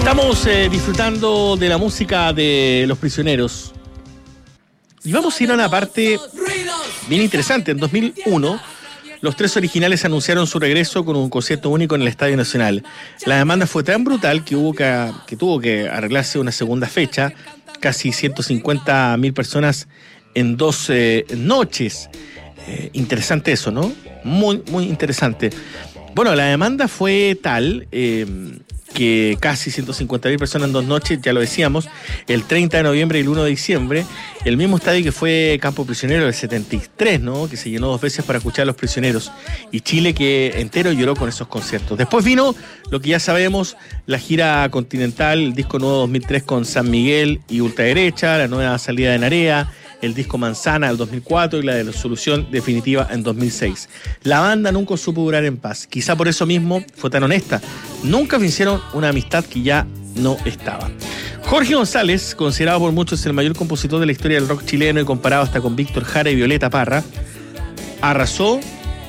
Estamos disfrutando de la música de Los Prisioneros. Y vamos a ir a una parte bien interesante. En 2001, los tres originales anunciaron su regreso con un concierto único en el Estadio Nacional. La demanda fue tan brutal que tuvo que arreglarse una segunda fecha. Casi 150.000 personas en 2 noches. Interesante eso, ¿no? Muy, muy interesante. Bueno, la demanda fue tal que casi 150.000 personas en 2 noches, ya lo decíamos, el 30 de noviembre y el 1 de diciembre, el mismo estadio que fue Campo Prisionero del 73, ¿no? Que se llenó 2 veces para escuchar a Los Prisioneros, y Chile que entero lloró con esos conciertos. Después vino lo que ya sabemos, la gira continental, el disco nuevo 2003 con San Miguel y Ultraderecha, la nueva salida de Narea, el disco Manzana del 2004 y la de la Solución Definitiva en 2006. La banda nunca supo durar en paz. Quizá por eso mismo fue tan honesta. Nunca vencieron una amistad que ya no estaba. Jorge González, considerado por muchos el mayor compositor de la historia del rock chileno y comparado hasta con Víctor Jara y Violeta Parra, arrasó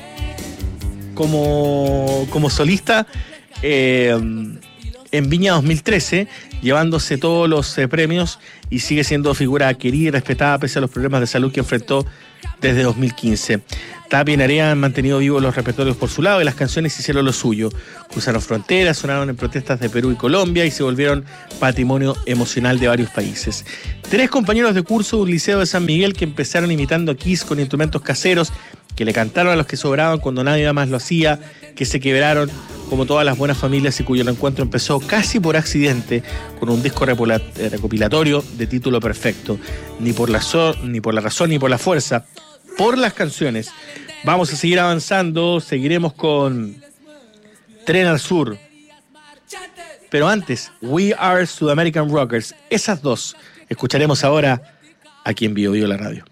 como solista en Viña 2013, llevándose todos los premios, y sigue siendo figura querida y respetada pese a los problemas de salud que enfrentó desde 2015. Tapia y Narea han mantenido vivos los repertorios por su lado y las canciones hicieron lo suyo. Cruzaron fronteras, sonaron en protestas de Perú y Colombia y se volvieron patrimonio emocional de varios países. 3 compañeros de curso de un liceo de San Miguel que empezaron imitando a Kiss con instrumentos caseros, que le cantaron a los que sobraban cuando nadie más lo hacía, que se quebraron como todas las buenas familias y cuyo reencuentro empezó casi por accidente con un disco recopilatorio de título perfecto. Ni por la razón ni por la fuerza, por las canciones. Vamos a seguir avanzando, seguiremos con Tren al Sur. Pero antes, We Are Sudamerican Rockers. Esas dos escucharemos ahora aquí en Bio Bio la radio.